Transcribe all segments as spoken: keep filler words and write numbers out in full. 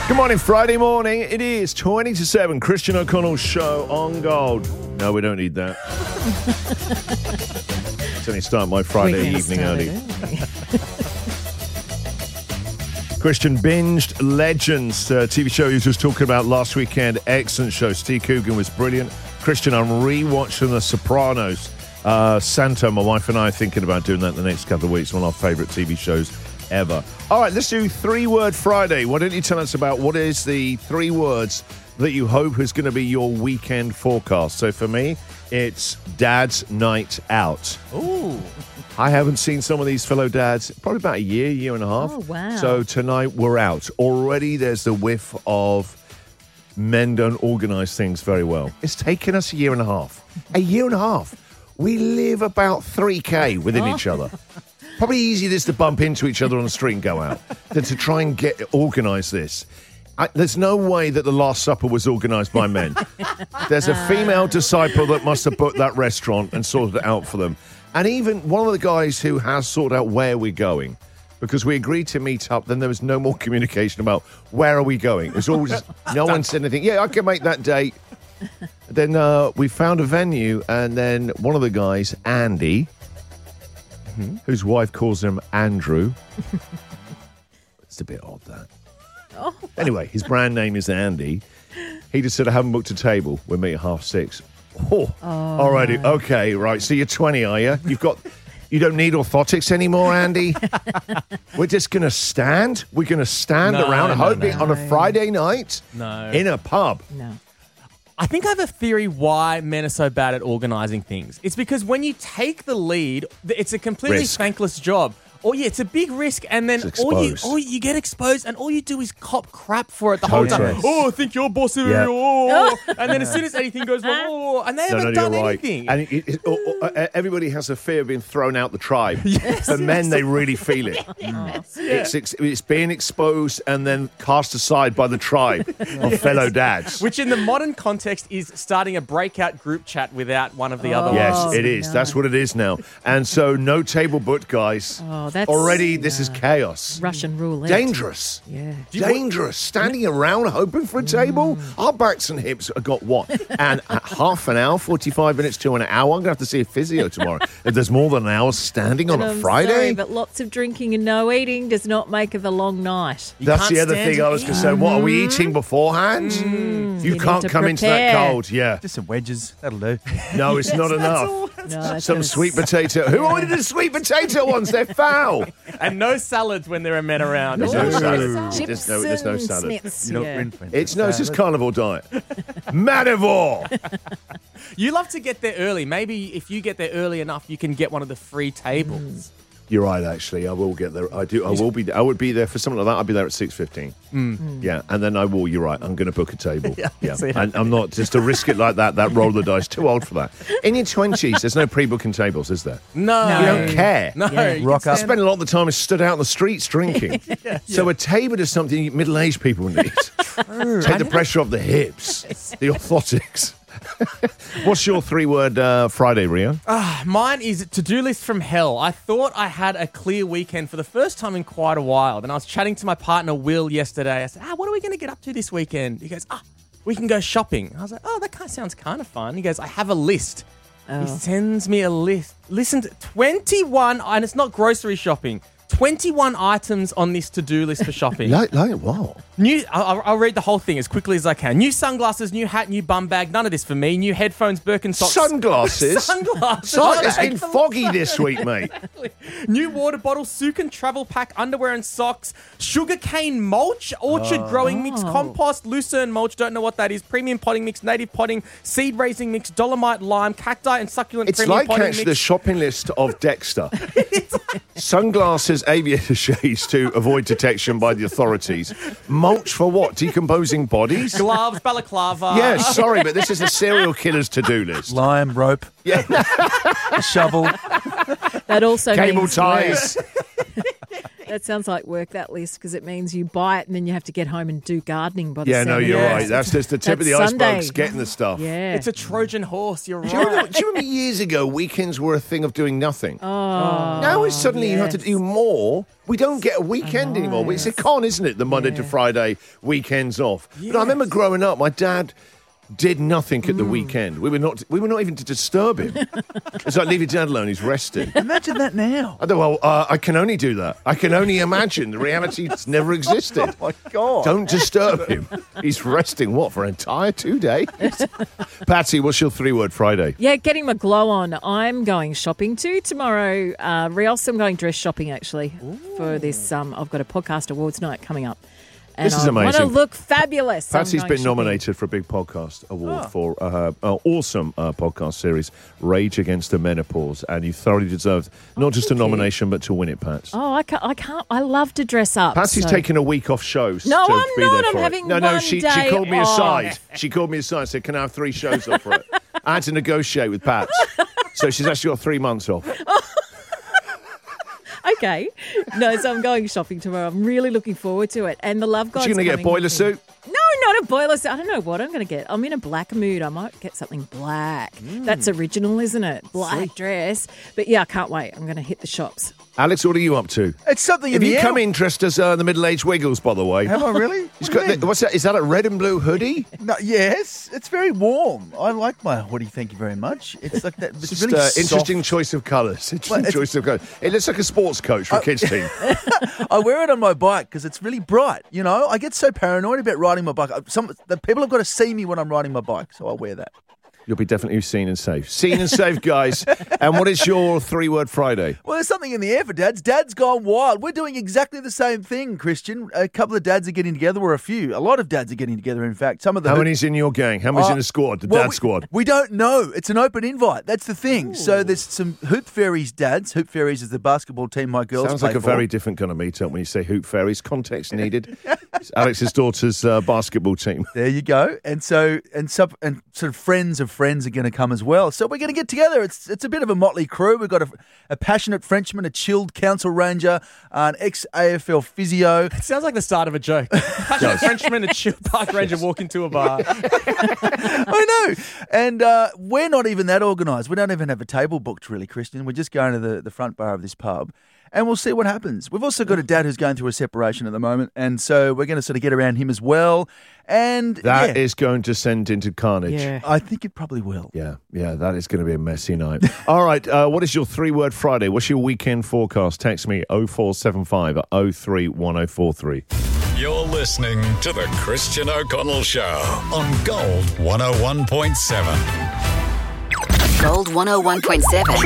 Good morning, Friday morning. It is twenty to seven, Christian O'Connell's show on Gold. No, we don't need that. It's only start my Friday evening early. Christian binged Legends, uh, T V show he was just talking about last weekend. Excellent show. Steve Coogan was brilliant. Christian, I'm re-watching The Sopranos. Uh, Santo, my wife and I are thinking about doing that in the next couple of weeks. One of our favourite T V shows ever. All right, let's do Three Word Friday. Why don't you tell us about what is the three words that you hope is going to be your weekend forecast? So for me, it's Dad's Night Out. Ooh. I haven't seen some of these fellow dads probably about a year, year and a half. Oh, wow. So tonight we're out. Already there's the whiff of men don't organise things very well. It's taken us a year and a half. A year and a half. We live about three K within each other. Probably easier just to bump into each other on the street and go out than to try and get organise this. I, there's no way that the Last Supper was organised by men. There's a female disciple that must have booked that restaurant and sorted it out for them. And even one of the guys who has sorted out where we're going, because we agreed to meet up, then there was no more communication about where are we going. It was always just, no one said anything. Yeah, I can make that date. Then uh, we found a venue, and then one of the guys, Andy, mm-hmm. whose wife calls him Andrew. It's a bit odd, that. Oh. Anyway, his brand name is Andy. He just said, I haven't booked a table. We'll meet at half six. Oh, oh. All righty. Okay, right. So you're twenty, are you? You've got... You don't need orthotics anymore, Andy? We're just going to stand? We're going to stand no, around no, hoping no. on a Friday night? No. In a pub? No. I think I have a theory why men are so bad at organising things. It's because when you take the lead, it's a completely Risk. thankless job. Oh, yeah, it's a big risk, and then It's all you, exposed. all you get exposed, and all you do is cop crap for it the Totally. whole time. Oh, I think you're bossy. Yeah. Oh. And then as soon as anything goes wrong, oh, and they No, haven't no, done you're right. anything. And it, it, oh, oh, uh, everybody has a fear of being thrown out the tribe. Yes, For men, they really feel it. yes. It's, ex- it's being exposed and then cast aside by the tribe of fellow dads. Which in the modern context is starting a breakout group chat without one of the Oh. other Yes, ones. it is. no. That's what it is now. And so no table booked, guys. Oh, that's Already, this no. is chaos. Russian roulette. Dangerous. Yeah. Dangerous. Standing around hoping for a table. Our backs and hips have got what? And at half an hour, forty-five minutes to an hour. I'm going to have to see a physio tomorrow. If there's more than an hour standing on And a I'm Friday. sorry, but lots of drinking and no eating does not make of a long night. You That's can't the other stand thing to I was going to eat. say. What, are we eating beforehand? You You need can't to come into that prepare. cold. Yeah. Just some wedges. That'll do. No, it's not enough. No, that's Some gonna sweet s- potato. Who ordered the sweet potato ones? They're foul. And no salads when there are men around. There's no Ooh, salad. Chips There's no, there's no and salad. Smiths, You know, yeah. rin friend. It's no, it's just carnivore diet. Manivore. You love to get there early. Maybe if you get there early enough, you can get one of the free tables. You're right. Actually, I will get there. I do. I will be. I would be there for something like that. I'll be there at six fifteen. Yeah, and then I will. You're right. I'm going to book a table. Yeah, see and I'm not just to risk it like that. That roll of the dice. Too old for that. In your twenties, there's no pre-booking tables, is there? No. No. You don't care. No. Yeah. you Rock can up. I spend a lot of the time stood out in the streets drinking. So a table is something middle-aged people need. Take the pressure off the hips. The orthotics. What's your three-word uh, Friday, Rio? Mine is to-do list from hell. I thought I had a clear weekend for the first time in quite a while. And I was chatting to my partner, Will, yesterday. I said, ah, what are we going to get up to this weekend? He goes, ah, we can go shopping. I was like, oh, that kind of sounds kind of fun. He goes, I have a list. Oh. He sends me a list. Listen to twenty-one, and it's not grocery shopping. twenty-one items on this to-do list for shopping. Like, like what? New, I'll, I'll read the whole thing as quickly as I can. New sunglasses, new hat, new bum bag. None of this for me. New headphones, Birkenstocks. Sunglasses? Sunglasses. Sorry, it's been foggy this week, mate. New water bottle, Sukin travel pack, underwear and socks, sugarcane mulch, orchard growing mix, Oh. compost, lucerne mulch, don't know what that is, premium potting mix, native potting, seed raising mix, dolomite lime, cacti and succulent It's premium like potting actually mix. the shopping list of Dexter. Sunglasses, aviator shades to avoid detection by the authorities. Mulch for what? Decomposing bodies? Gloves, balaclava. Yeah, sorry, but this is a serial killer's to-do list. Lime, rope, Yeah, a shovel. That also cable means ties. work. That That sounds like work, that list, because it means you buy it and then you have to get home and do gardening by the Yeah, no, sound you're of it. right. That's just the tip That's of the Sunday. iceberg, getting the stuff. Yeah. It's a Trojan horse. You're Do you, remember, right. do you remember years ago, weekends were a thing of doing nothing? Oh, Now it's suddenly you have to yes. do more. We don't get a weekend anymore. It's a con, isn't it? The Monday to Yeah. Friday weekends off. But I remember growing up, my dad did nothing at the Mm. weekend. We were not. We were not even to disturb him. It's like leave your dad alone. He's resting. Imagine that now. I thought, well, uh, I can only do that. I can only imagine. The reality has never existed. Oh, my God. Don't disturb him. He's resting, what, for an entire two days? Patsy, what's your three-word Friday? Yeah, getting my glow on. I'm going shopping too tomorrow. Uh, Rios, I'm going dress shopping actually for this. Um, I've got a podcast awards night coming up. And This is I want amazing. to look fabulous. I'm Patsy's going been shopping. nominated for a big podcast award for uh, her uh, awesome uh, podcast series, Rage Against the Menopause, and you thoroughly deserved not just a thank you. nomination, but to win it, Pats. Oh, I can't. I can't. I love to dress up. Patsy's so- taking a week off shows. No, to I'm be not. there I'm for it. having No, no, one she, she day called me off. aside. She called me aside and said, can I have three shows off for it? I had to negotiate with Pats. So she's actually got three months off. Okay. No, so I'm going shopping tomorrow. I'm really looking forward to it. And the Love God's She's going to get a coming boiler with me. suit. No, not a boiler suit. I don't know what I'm going to get. I'm in a black mood. I might get something black. That's original, isn't it? Black dress. But yeah, I can't wait. I'm going to hit the shops. Alex, what are you up to? It's something Have in you the come air. in dressed as uh, the middle-aged Wiggles, by the way? Have I really? He's What do got you mean? the- what's that? Is that a red and blue hoodie? No, yes, it's very warm. I like my hoodie. Thank you very much. It's like that. It's Just really uh, soft. interesting choice of colours. Interesting it's- choice of colours. It looks like a sports coach for a kids team. I wear it on my bike because it's really bright. You know, I get so paranoid about riding my bike. Some the people have got to see me when I'm riding my bike, so I wear that. You'll be definitely seen and safe. Seen and safe, guys. And what is your three-word Friday? Well, there's something in the air for dads. Dad's gone wild. We're doing exactly the same thing, Christian. A couple of dads are getting together, or a few. A lot of dads are getting together, in fact. Some of the How many's in your gang? How many's Uh, in the squad? The well, dad we- squad? We don't know. It's an open invite. That's the thing. So there's some Hoop Fairies dads. Hoop Fairies is the basketball team my girls Sounds play like a for. very different kind of meet-up when you say Hoop Fairies. Context needed. It's Alex's daughter's uh, basketball team. There you go. And so and sub and sort of friends of friends are going to come as well. So we're going to get together. It's it's a bit of a motley crew. We've got a, a passionate Frenchman, a chilled council ranger, an ex-A F L physio. It sounds like the start of a joke. A Frenchman and a chill park ranger walk into a bar. I know. And uh, we're not even that organised. We don't even have a table booked, really, Christian. We're just going to the, the front bar of this pub. And we'll see what happens. We've also got a dad who's going through a separation at the moment. And so we're going to sort of get around him as well. And That yeah, is going to send into carnage. Yeah. I think it probably will. Yeah, yeah, that is going to be a messy night. All right, uh, what is your three-word Friday? What's your weekend forecast? Text me oh four seven five oh three one oh four three. You're listening to The Christian O'Connell Show on Gold one oh one point seven. Gold one oh one point seven.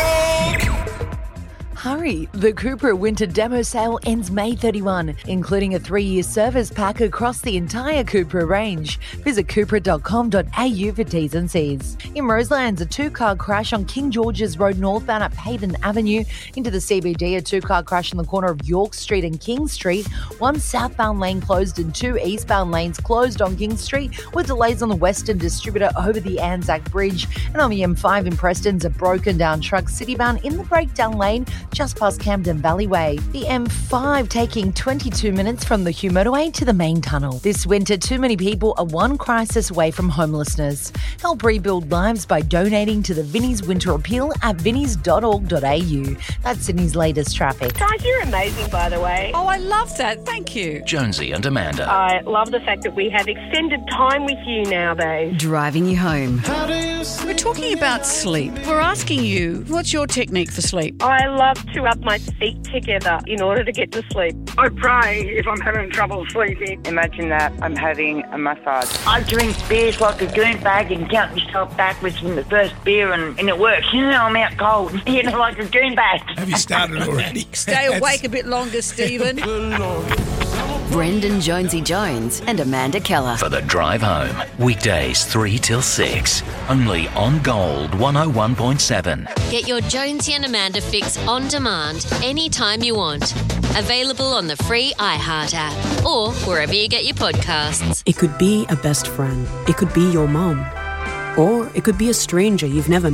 Hurry! The Cupra Winter Demo Sale ends May thirty-first, including a three-year service pack across the entire Cupra range. Visit cupra dot com dot a u for T's and C's. In Roselands, a two-car crash on King George's Road northbound at Payton Avenue. Into the C B D, a two-car crash on the corner of York Street and King Street. One southbound lane closed and two eastbound lanes closed on King Street, with delays on the Western Distributor over the Anzac Bridge. And on the M five in Preston's a broken-down truck citybound in the breakdown lane just past Camden Valleyway. The M five taking twenty-two minutes from the Hugh Motorway to the main tunnel. This winter, too many people are one crisis away from homelessness. Help rebuild lives by donating to the Vinnie's Winter Appeal at vinnies dot org dot a u. That's Sydney's latest traffic. Guys, you're amazing, by the way. Oh, I love that. Thank you. Jonesy and Amanda. I love the fact that we have extended time with you nowadays. Driving you home. We're talking about sleep. We're asking you, what's your technique for sleep? I love to rub my feet together in order to get to sleep. I pray if I'm having trouble sleeping. Imagine that I'm having a massage. I drink beers like a goon bag and count myself backwards from the first beer and, and it works. You know, I'm out cold. You know, like a goon bag. Have you started already? Stay awake a bit longer, Stephen. Brendan Jonesy Jones and Amanda Keller. For the drive home, weekdays three till six, only on Gold one oh one point seven. Get your Jonesy and Amanda fix on demand anytime you want. Available on the free iHeart app or wherever you get your podcasts. It could be a best friend. It could be your mom. Or it could be a stranger you've never met.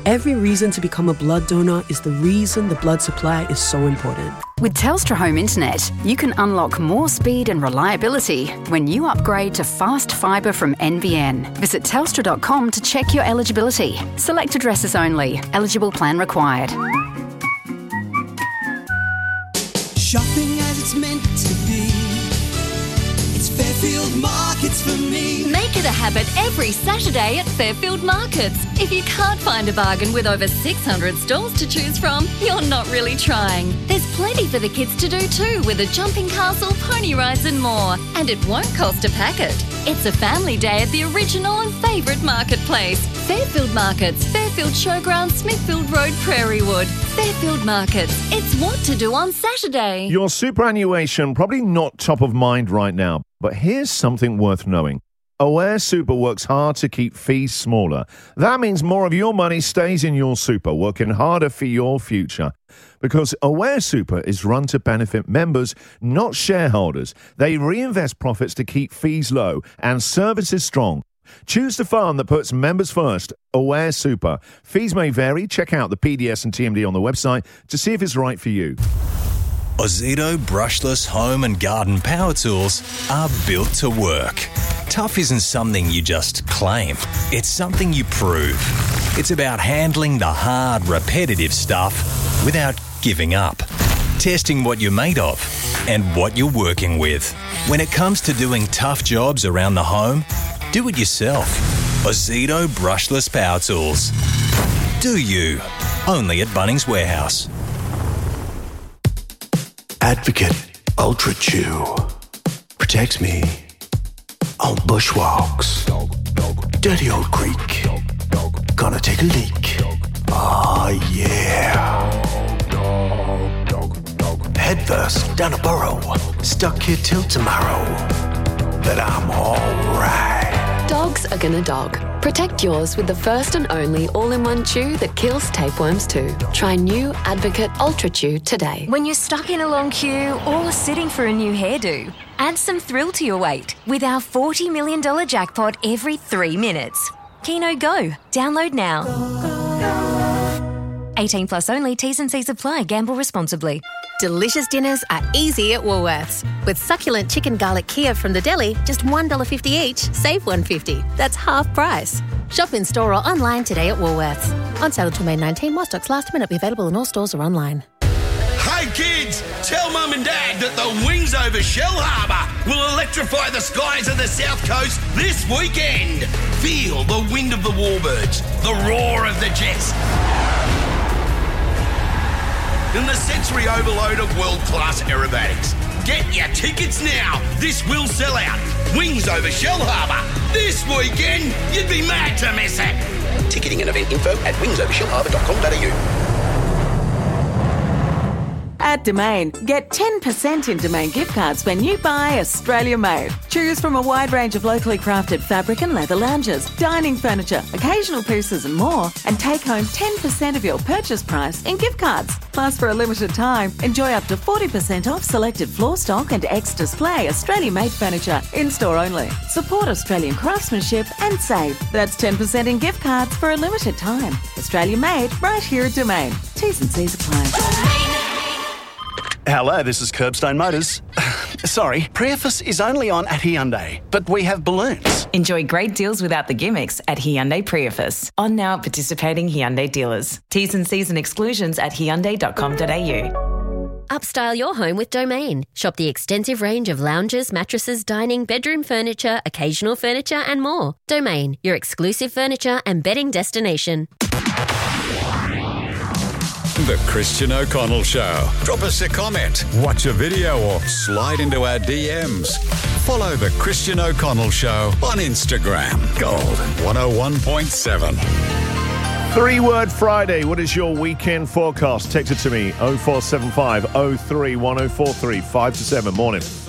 Every reason to become a blood donor is the reason the blood supply is so important. With Telstra Home Internet, you can unlock more speed and reliability when you upgrade to fast fibre from N B N. Visit telstra dot com to check your eligibility. Select addresses only. Eligible plan required. Shopping as it's meant to be. It's Fairfield Markets for me. Make it a habit every Saturday at Fairfield Markets. If you can't find a bargain with over six hundred stalls to choose from, you're not really trying. There's plenty for the kids to do too, with a jumping castle, pony rides and more. And it won't cost a packet. It's a family day at the original and favourite marketplace. Fairfield Markets, Fairfield Showground, Smithfield Road, Prairie Wood. Fairfield Markets. It's what to do on Saturday. Your superannuation probably not top of mind right now, but here's something worth knowing. Aware Super works hard to keep fees smaller. That means more of your money stays in your super, working harder for your future. Because Aware Super is run to benefit members, not shareholders. They reinvest profits to keep fees low and services strong. Choose the fund that puts members first. Aware Super. Fees may vary. Check out the P D S and T M D on the website to see if it's right for you. Ozito brushless home and garden power tools are built to work. Tough isn't something you just claim. It's something you prove. It's about handling the hard, repetitive stuff without giving up. Testing what you're made of and what you're working with. When it comes to doing tough jobs around the home, do it yourself. Ozito brushless power tools. Do you? Only at Bunnings Warehouse. Advocate Ultra Chew protects me on bushwalks. Dirty old creek. Gonna take a leak. Oh yeah. Head first down a burrow. Stuck here till tomorrow. But I'm alright. Dogs are gonna dog. Protect yours with the first and only all-in-one chew that kills tapeworms too. Try new Advocate Ultra Chew today. When you're stuck in a long queue or sitting for a new hairdo, add some thrill to your wait with our forty million dollars jackpot every three minutes. Keno Go. Download now. eighteen plus only. T's and C's apply. Gamble responsibly. Delicious dinners are easy at Woolworths. With succulent chicken garlic Kiev from the deli, just one dollar fifty each, save one dollar fifty. That's half price. Shop in store or online today at Woolworths. On sale until May nineteenth, while stocks last, may not be available in all stores or online. Hey kids, tell Mum and Dad that the Wings over Shell Harbour will electrify the skies of the South Coast this weekend. Feel the wind of the warbirds, the roar of the jets, and the sensory overload of world-class aerobatics. Get your tickets now. This will sell out. Wings over Shell Harbour. This weekend, you'd be mad to miss it. Ticketing and event info at wings over shell harbour dot com dot a u. At Domain, get ten percent in Domain gift cards when you buy Australia Made. Choose from a wide range of locally crafted fabric and leather lounges, dining furniture, occasional pieces and more, and take home ten percent of your purchase price in gift cards. Plus, for a limited time, enjoy up to forty percent off selected floor stock and ex-display Australia Made furniture, in-store only. Support Australian craftsmanship and save. That's ten percent in gift cards for a limited time. Australia Made, right here at Domain. T's and C's apply. Hello, this is Curbstone Motors. Sorry, Prius is only on at Hyundai, but we have balloons. Enjoy great deals without the gimmicks at Hyundai Prius. On now at participating Hyundai dealers. T's and C's and exclusions at hyundai dot com dot a u. Upstyle your home with Domain. Shop the extensive range of lounges, mattresses, dining, bedroom furniture, occasional furniture and more. Domain, your exclusive furniture and bedding destination. The Christian O'Connell Show. Drop us a comment, watch a video or slide into our D Ms. Follow The Christian O'Connell Show on Instagram. Gold one oh one point seven. Three-word Friday. What is your weekend forecast? Text it to me, oh four seven five oh three one oh four three, five to seven. Morning.